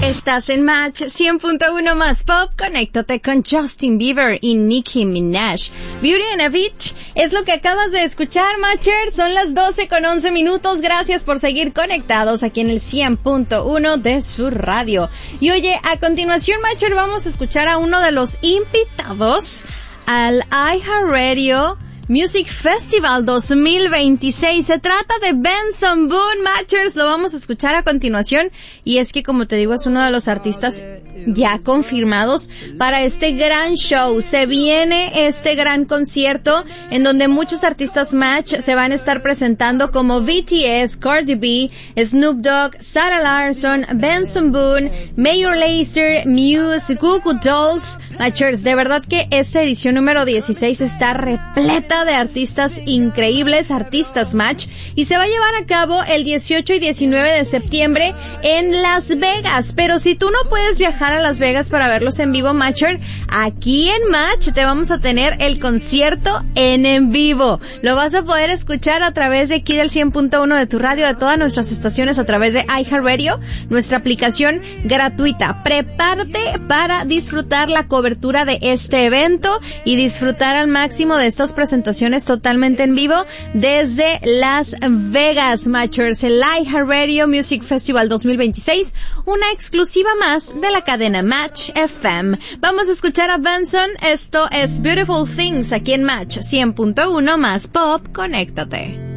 Estás en Match 100.1 más Pop. Conéctate con Justin Bieber y Nicki Minaj. Beauty and a Beat es lo que acabas de escuchar, Matchers. Son las 12:11. Gracias por seguir conectados aquí en el 100.1 de su radio. Y oye, a continuación, Matcher, vamos a escuchar a uno de los invitados al iHeartRadio Music Festival 2026. Se trata de Benson Boone, Matchers. Lo vamos a escuchar a continuación. Y es que, como te digo, es uno de los artistas ya confirmados para este gran show. Se viene este gran concierto en donde muchos artistas Match se van a estar presentando, como BTS, Cardi B, Snoop Dogg, Sarah Larsson, Benson Boone, Major Lazer, Muse, Goo Goo Dolls. Matchers, de verdad que esta edición número 16 está repleta de artistas increíbles, artistas Match, y se va a llevar a cabo el 18 y 19 de septiembre en Las Vegas. Pero si tú no puedes viajar a Las Vegas para verlos en vivo, Matcher, aquí en Match te vamos a tener el concierto en vivo. Lo vas a poder escuchar a través de aquí del 100.1 de tu radio, de todas nuestras estaciones, a través de iHeartRadio, nuestra aplicación gratuita. Prepárate para disfrutar la cobertura de este evento y disfrutar al máximo de estas presentaciones totalmente en vivo desde Las Vegas, Matchers. El iHeartRadio Music Festival 2026, una exclusiva más de la cadena Match FM. Vamos a escuchar a Benson. Esto es Beautiful Things aquí en Match 100.1 más Pop. Conéctate.